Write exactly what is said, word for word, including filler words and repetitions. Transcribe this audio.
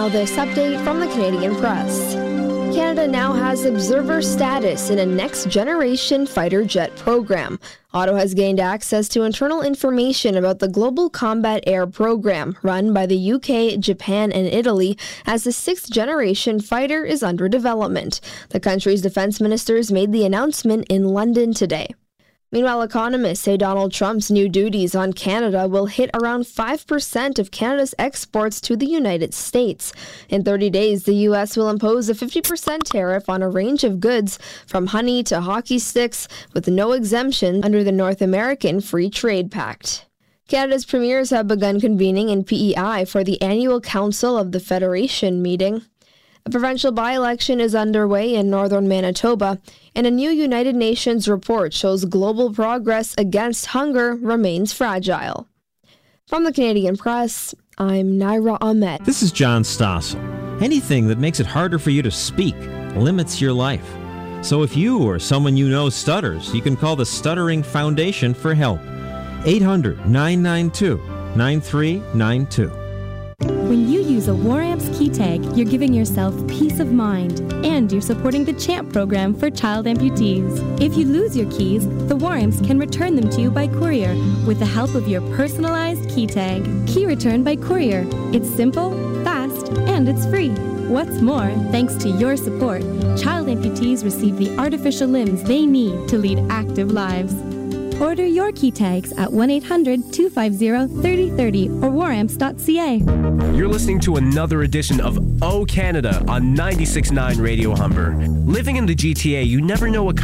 Now this update from the Canadian Press. Canada now has observer status in a next-generation fighter jet program. Ottawa has gained access to internal information about the Global Combat Air Program, run by the U K, Japan, and Italy, as the sixth-generation fighter is under development. The country's defense ministers made the announcement in London today. Meanwhile, economists say Donald Trump's new duties on Canada will hit around five percent of Canada's exports to the United States. In thirty days, the U S will impose a fifty percent tariff on a range of goods, from honey to hockey sticks, with no exemption under the North American Free Trade Pact. Canada's premiers have begun convening in P E I for the annual Council of the Federation meeting. A provincial by-election is underway in northern Manitoba, and a new United Nations report shows global progress against hunger remains fragile. From the Canadian Press, I'm Naira Ahmed. This is John Stossel. Anything that makes it harder for you to speak limits your life. So if you or someone you know stutters, you can call the Stuttering Foundation for help. eight hundred, nine nine two, nine three nine two. When you use a WarAmps key tag, you're giving yourself peace of mind, and you're supporting the CHAMP program for child amputees. If you lose your keys, the WarAmps can return them to you by courier with the help of your personalized key tag. Key return by courier. It's simple, fast, and it's free. What's more, thanks to your support, child amputees receive the artificial limbs they need to lead active lives. Order your key tags at one eight hundred, two five zero, three zero three zero or waramps dot c a. You're listening to another edition of O Canada on ninety-six point nine Radio Humber. Living in the G T A, you never know what kind